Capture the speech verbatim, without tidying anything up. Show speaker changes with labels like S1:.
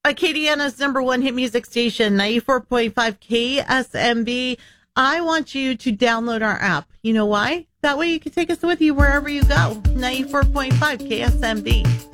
S1: Acadiana's number one hit music station, ninety-four point five K S M B. I want you to download our app. You know why? That way you can take us with you wherever you go. ninety-four point five K S M B.